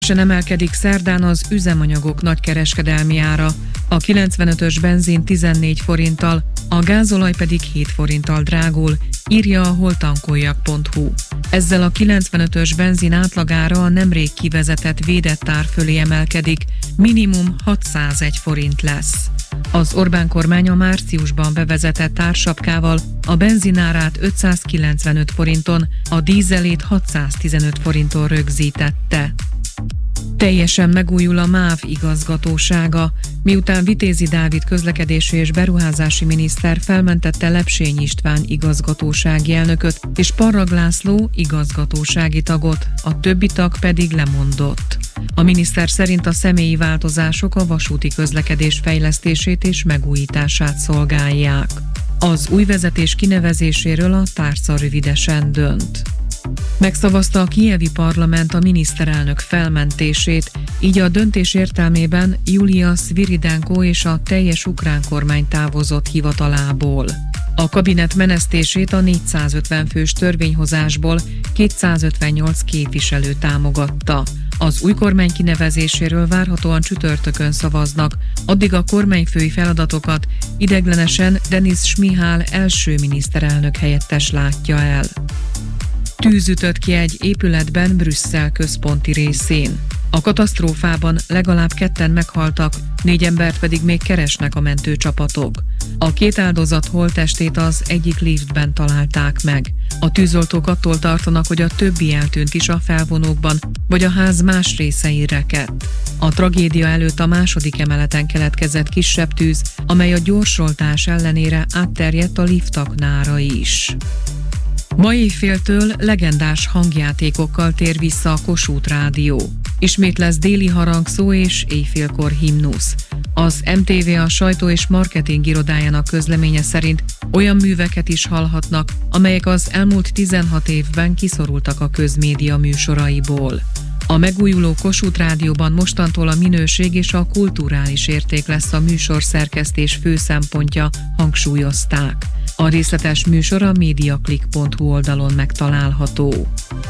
Emelkedik szerdán az üzemanyagok nagykereskedelmi ára, a 95-ös benzin 14 forinttal, a gázolaj pedig 7 forinttal drágul, írja a holtankoljak.hu. Ezzel a 95-ös benzin átlagára a nemrég kivezetett védett ár fölé emelkedik, minimum 601 forint lesz. Az Orbán kormány a márciusban bevezetett ársapkával a benzinárát 595 forinton, a dízelét 615 forinton rögzítette. Teljesen megújul a MÁV igazgatósága, miután Vitézi Dávid közlekedési és beruházási miniszter felmentette Lepsény István igazgatósági elnököt és Parrag László igazgatósági tagot, a többi tag pedig lemondott. A miniszter szerint a személyi változások a vasúti közlekedés fejlesztését és megújítását szolgálják. Az új vezetés kinevezéséről a tárca rövidesen dönt. Megszavazta a kijevi parlament a miniszterelnök felmentését, így a döntés értelmében Julia Sviridenko és a teljes ukrán kormány távozott hivatalából. A kabinet menesztését a 450 fős törvényhozásból 258 képviselő támogatta. Az új kormány kinevezéséről várhatóan csütörtökön szavaznak, addig a kormányfői feladatokat ideiglenesen Denis Šmihal első miniszterelnök helyettes látja el. Tűz ütött ki egy épületben Brüsszel központi részén. A katasztrófában legalább 2 meghaltak, 4 embert pedig még keresnek a mentőcsapatok. A 2 áldozat holttestét az egyik liftben találták meg. A tűzoltók attól tartanak, hogy a többi eltűnt is a felvonókban, vagy a ház más részein rekedt. A tragédia előtt a 2. emeleten keletkezett kisebb tűz, amely a gyorsoltás ellenére átterjedt a liftaknára is. Ma éjféltől legendás hangjátékokkal tér vissza a Kossuth Rádió. Ismét lesz déli harangszó és éjfélkor himnusz. Az MTV a sajtó és marketing irodájának közleménye szerint olyan műveket is hallhatnak, amelyek az elmúlt 16 évben kiszorultak a közmédia műsoraiból. A megújuló Kossuth Rádióban mostantól a minőség és a kulturális érték lesz a műsorszerkesztés fő szempontja, hangsúlyozták. A részletes műsor a mediaclick.hu oldalon megtalálható.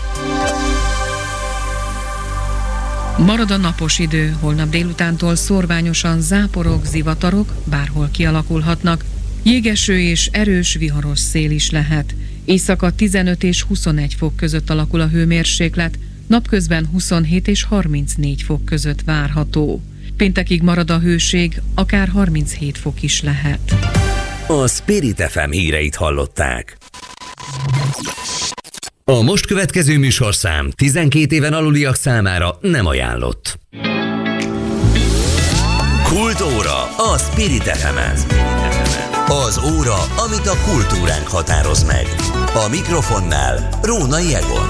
Marad a napos idő, holnap délutántól szórványosan záporok, zivatarok, bárhol kialakulhatnak, jégeső és erős viharos szél is lehet. Éjszaka 15 és 21 fok között alakul a hőmérséklet, napközben 27 és 34 fok között várható. Péntekig marad a hőség, akár 37 fok is lehet. A Spirit FM híreit hallották. A most következő műsorszám 12 éven aluliak számára nem ajánlott. Kultóra a Spirit FM-en. Az óra, amit a kultúránk határoz meg. A mikrofonnál Rónai Egon.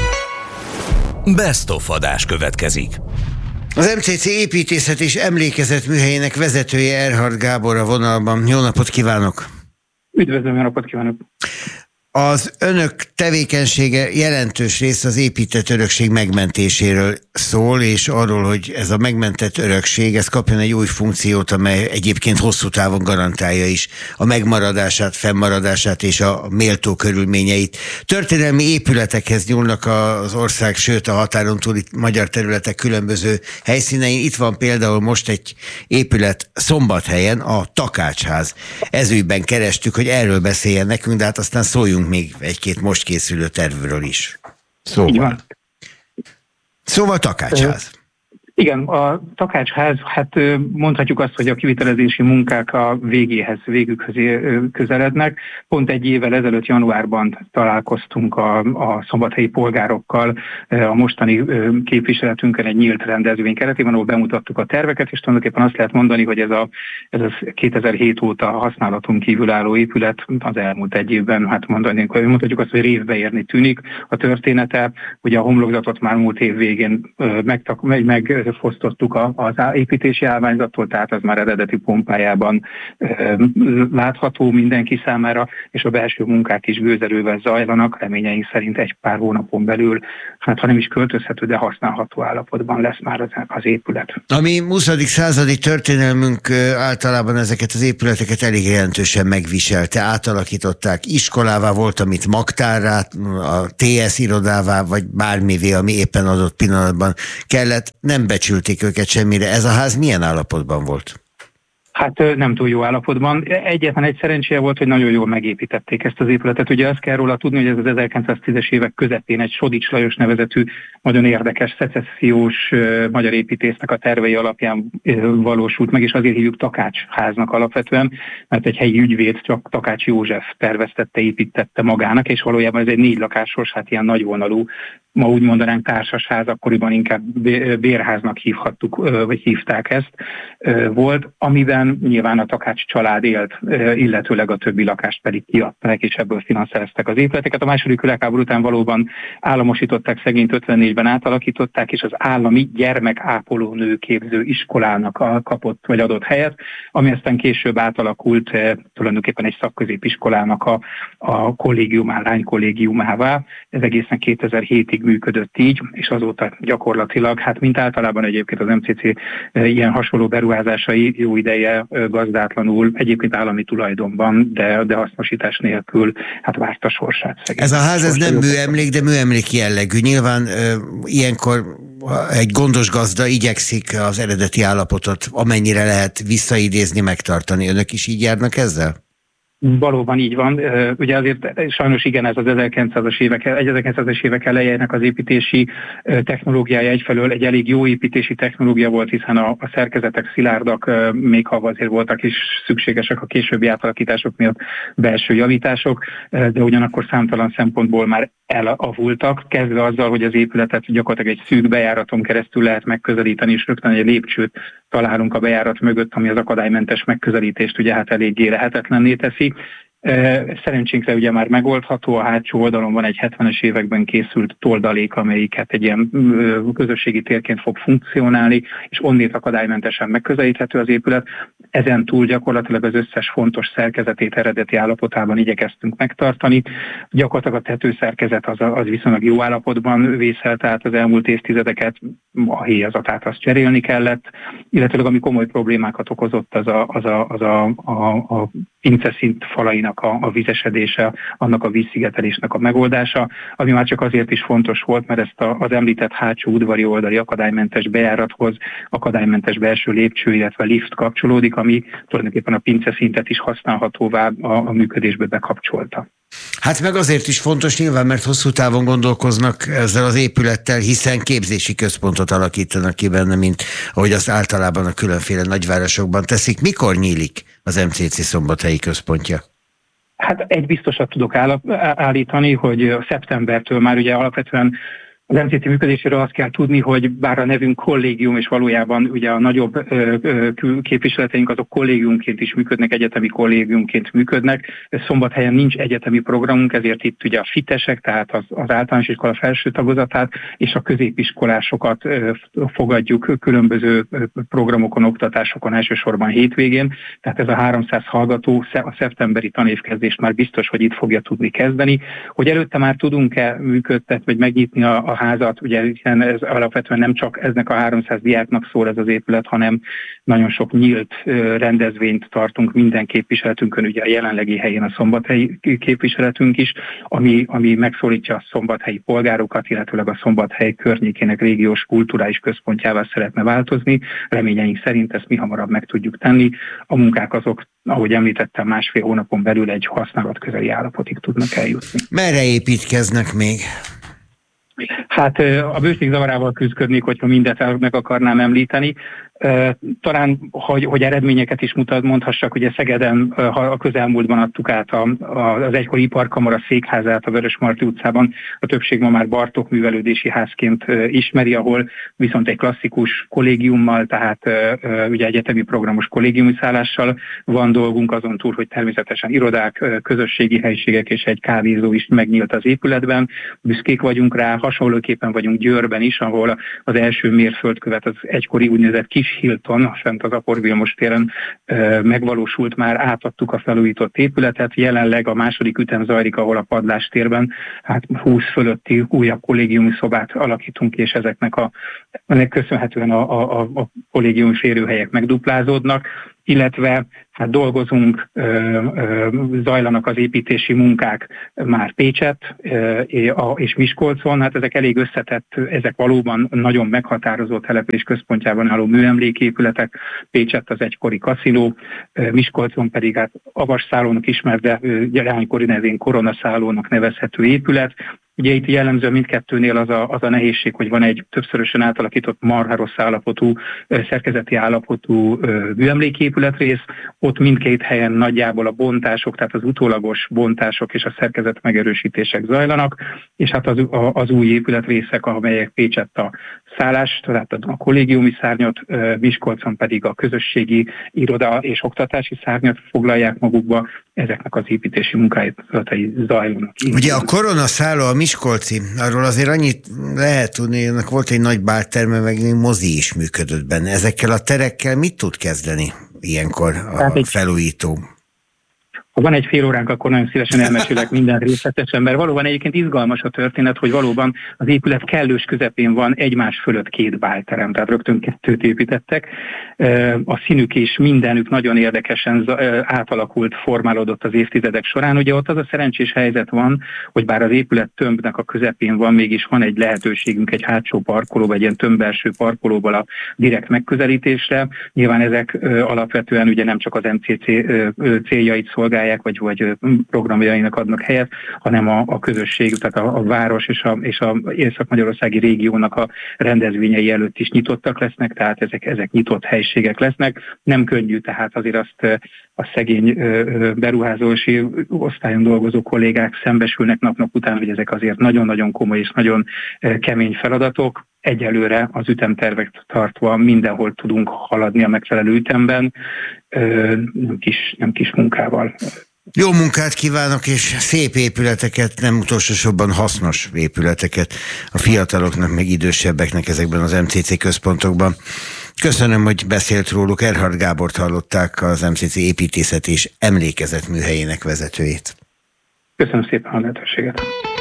Best of adás következik. Az MCC építészet és emlékezet műhelyének vezetője Erhard Gábor a vonalban. Jó napot kívánok! Üdvözlöm, jó napot kívánok! Az önök tevékenysége jelentős rész az épített örökség megmentéséről szól, és arról, hogy ez a megmentett örökség, ez kapjon egy új funkciót, amely egyébként hosszú távon garantálja is a megmaradását, fennmaradását és a méltó körülményeit. Történelmi épületekhez nyúlnak az ország, sőt a határon túli magyar területek különböző helyszínein. Itt van például most egy épület Szombathelyen, a Takácsház. Ezügyben kerestük, hogy erről beszéljen nekünk, de hát aztán szóljunk még egy-két most készülő tervről is. Szóval Takácsház. Igen, a Takácsház, hát mondhatjuk azt, hogy a kivitelezési munkák a végükhöz közelednek. Pont egy évvel ezelőtt januárban találkoztunk a szombathelyi polgárokkal a mostani képviseletünkön egy nyílt rendezvény keretében, ahol bemutattuk a terveket, és tulajdonképpen azt lehet mondani, hogy ez a 2007 óta használaton kívül álló épület az elmúlt egy évben, hát mondhatjuk azt, hogy révbe érni tűnik a története. Ugye a homlokzatot már múlt év végén fosztottuk az építési állványzattól, tehát az már eredeti pompájában látható mindenki számára, és a belső munkák is gőzerővel zajlanak, reményeink szerint egy pár hónapon belül, hát ha nem is költözhető, de használható állapotban lesz már az épület. A mi 20. századi történelmünk általában ezeket az épületeket elég jelentősen megviselte, átalakították, iskolává volt, amit magtárrá, a TS irodává, vagy bármivé, ami éppen adott pillanatban kellett, nem becsülték őket semmire. Ez a ház milyen állapotban volt? Hát nem túl jó állapotban. Egyetlen egy szerencséje volt, hogy nagyon jól megépítették ezt az épületet. Ugye azt kell róla tudni, hogy ez az 1910-es évek közepén egy Sodics Lajos nevezetű nagyon érdekes szecessziós magyar építésznek a tervei alapján valósult meg, és azért hívjuk Takács háznak alapvetően, mert egy helyi ügyvéd, csak Takács József terveztette, építette magának, és valójában ez egy 4 lakásos, hát ilyen nagyvonalú, ma úgy mondanánk társasház, akkoriban inkább bérháznak hívhattuk, vagy hívták ezt, volt, amiben nyilván a Takács család élt, illetőleg a többi lakást pedig kiadták, és ebből finanszírozták az épületeket. A második világháború után valóban államosították, szegényt 54-ben átalakították, és az állami gyermekápoló nőképző iskolának kapott vagy adott helyet, ami aztán később átalakult tulajdonképpen egy szakközépiskolának a kollégiumá, lánykollégiumává. Ez egészen 2007-ig működött így, és azóta gyakorlatilag, hát mint általában egyébként az MCC ilyen hasonló beruházásai jó ideje gazdátlanul, egyébként állami tulajdonban, de hasznosítás nélkül, hát várta sorsát. Ez a ház, ez nem műemlék, de műemlék jellegű. Nyilván ilyenkor egy gondos gazda igyekszik az eredeti állapotot, amennyire lehet visszaidézni, megtartani. Önök is így járnak ezzel? Valóban így van. Ugye azért sajnos igen, ez az 1900-as évek elejének az építési technológiája egyfelől egy elég jó építési technológia volt, hiszen a szerkezetek szilárdak, még ha azért voltak is szükségesek a későbbi átalakítások miatt belső javítások, de ugyanakkor számtalan szempontból már elavultak, kezdve azzal, hogy az épületet gyakorlatilag egy szűk bejáraton keresztül lehet megközelíteni, és rögtön egy lépcsőt találunk a bejárat mögött, ami az akadálymentes megközelítést ugye hát eléggé lehetetlenné teszi. Szerencsénkre ugye már megoldható, a hátsó oldalon van egy 70-es években készült toldalék, amelyiket egy ilyen közösségi térként fog funkcionálni, és onnét akadálymentesen megközelíthető az épület. Ezen túl gyakorlatilag az összes fontos szerkezetét eredeti állapotában igyekeztünk megtartani. Gyakorlatilag a tetőszerkezet az viszonylag jó állapotban vészelt át az elmúlt évtizedeket, a héjazatát azt cserélni kellett, illetve ami komoly problémákat okozott az a pinceszint falainak a vizesedése, annak a vízszigetelésnek a megoldása, ami már csak azért is fontos volt, mert ezt az említett hátsó udvari oldali akadálymentes bejárathoz akadálymentes belső lépcső, illetve lift kapcsolódik, ami tulajdonképpen a pinceszintet is használhatóvá a működésbe bekapcsolta. Hát meg azért is fontos nyilván, mert hosszú távon gondolkoznak ezzel az épülettel, hiszen képzési központot alakítanak ki benne, mint ahogy azt általában a különféle nagyvárosokban teszik. Mikor nyílik az MCC szombathelyi központja? Hát egy biztosat tudok állítani, hogy szeptembertől már ugye alapvetően az MCC működéséről azt kell tudni, hogy bár a nevünk kollégium, és valójában ugye a nagyobb képviseleteink azok kollégiumként is működnek, egyetemi kollégiumként működnek. Szombathelyen nincs egyetemi programunk, ezért itt ugye a fitesek, tehát az általános iskola felső tagozatát és a középiskolásokat fogadjuk különböző programokon, oktatásokon, elsősorban hétvégén. Tehát ez a 300 hallgató a szeptemberi tanévkezdést már biztos, hogy itt fogja tudni kezdeni. Hogy előtte már tudunk-e működtetni, vagy megnyitni a házat, ugye hiszen ez alapvetően nem csak eznek a 300 diáknak szól ez az épület, hanem nagyon sok nyílt rendezvényt tartunk minden képviseletünkön, ugye a jelenlegi helyén a szombathelyi képviseletünk is, ami megszólítja a szombathelyi polgárokat, illetőleg a Szombathely környékének régiós kulturális központjává szeretne változni. Reményeink szerint ezt mi hamarabb meg tudjuk tenni. A munkák azok, ahogy említettem, 1,5 hónapon belül egy használatközeli állapotig tudnak eljutni. Merre építkeznek még? Hát a bőség zavarával küzdködnék, hogyha mindet meg akarnám említeni. Talán, hogy eredményeket is mondhassak, ugye Szegeden a közelmúltban adtuk át az egykori iparkamara székházát a Vörösmarty utcában, a többség ma már Bartók művelődési házként ismeri, ahol viszont egy klasszikus kollégiummal, tehát ugye egyetemi programos kollégiumi szállással van dolgunk, azon túl, hogy természetesen irodák, közösségi helyiségek és egy kávézó is megnyílt az épületben. Büszkék vagyunk rá, hasonlóképpen vagyunk Győrben is, ahol az első mérföldkövet az egykori úgynevezett Kis Hilton, fent az Apor Vilmos téren megvalósult, már átadtuk a felújított épületet, jelenleg a második ütem zajlik, ahol a Padlás térben 20 fölötti újabb kollégiumi szobát alakítunk, és ennek köszönhetően a kollégiumi férőhelyek megduplázódnak, illetve dolgozunk, zajlanak az építési munkák már Pécsett és Miskolcon. Ezek elég összetett, ezek valóban nagyon meghatározó település központjában álló műemléképületek. Pécsett az egykori kaszinó, Miskolcon pedig Avasszállónak ismert, de leánykori nevén Koronaszállónak nevezhető épület. Ugye itt jellemző mindkettőnél az a nehézség, hogy van egy többszörösen átalakított marha rossz állapotú, szerkezeti állapotú műemléképületrész, ott mindkét helyen nagyjából a bontások, tehát az utólagos bontások és a szerkezet megerősítések zajlanak, és az új épületrészek, amelyek Pécsett a szállás, tehát a kollégiumi szárnyat, Miskolcon pedig a közösségi iroda és oktatási szárnyat foglalják magukba, ezeknek az építési munkálatai zajlanak. Ugye a Koronaszálló, a miskolci, arról azért annyit lehet tudni, ennek volt egy nagy bálterme, meg mozi is működött benne. Ezekkel a terekkel mit tud kezdeni ilyenkor a felújító? Ha van egy fél óránk, akkor nagyon szívesen elmesélek minden részletesen, mert valóban egyébként izgalmas a történet, hogy valóban az épület kellős közepén van egymás fölött 2 bálterem, tehát rögtön 2 építettek. A színük és mindenük nagyon érdekesen átalakult, formálódott az évtizedek során. Ugye ott az a szerencsés helyzet van, hogy bár az épület tömbnek a közepén van, mégis van egy lehetőségünk egy hátsó parkolóba, egy ilyen tömbbelső parkolóval a direkt megközelítésre. Nyilván ezek alapvetően ugye nem csak az MCC céljait szolgálják, vagy programjainak adnak helyet, hanem a közösség, tehát a város és a észak-magyarországi régiónak a rendezvényei előtt is nyitottak lesznek, tehát ezek nyitott helységek lesznek. Nem könnyű, tehát azért azt a szegény beruházási osztályon dolgozó kollégák szembesülnek nap után, hogy ezek azért nagyon-nagyon komoly és nagyon kemény feladatok. Egyelőre az ütemtervek tartva mindenhol tudunk haladni a megfelelő ütemben, nem kis munkával. Jó munkát kívánok, és szép épületeket, nem utolsó sorban hasznos épületeket a fiataloknak, meg idősebbeknek ezekben az MCC központokban. Köszönöm, hogy beszélt róluk. Erhard Gábort hallották, az MCC építészet és emlékezetműhelyének vezetőjét. Köszönöm szépen a lehetőséget.